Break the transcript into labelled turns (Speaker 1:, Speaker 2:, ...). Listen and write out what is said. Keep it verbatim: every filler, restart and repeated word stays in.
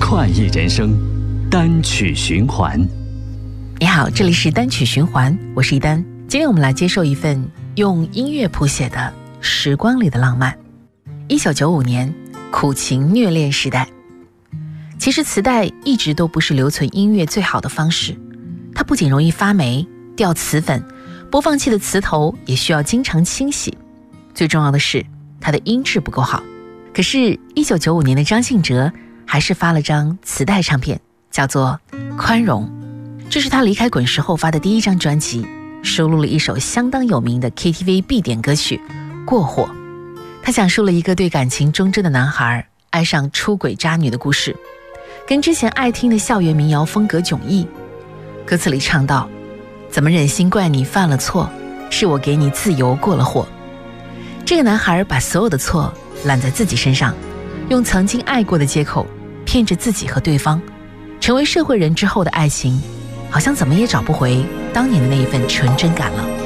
Speaker 1: 快意人生，单曲循环。
Speaker 2: 你好，这里是单曲循环，我是一丹。今天我们来接受一份用音乐谱写的时光里的浪漫。一九九五年，苦情虐恋时代。其实磁带一直都不是留存音乐最好的方式，它不仅容易发霉、掉磁粉，播放器的磁头也需要经常清洗。最重要的是，它的音质不够好。可是一九九五年的张信哲还是发了张磁带唱片，叫做《宽容》。这是他离开滚石后发的第一张专辑，收录了一首相当有名的 K T V 必点歌曲《过火》。他讲述了一个对感情忠贞的男孩爱上出轨渣女的故事，跟之前爱听的校园民谣风格迥异。歌词里唱到：怎么忍心怪你犯了错，是我给你自由过了火。这个男孩把所有的错揽在自己身上，用曾经爱过的借口骗着自己和对方。成为社会人之后的爱情，好像怎么也找不回当年的那一份纯真感了。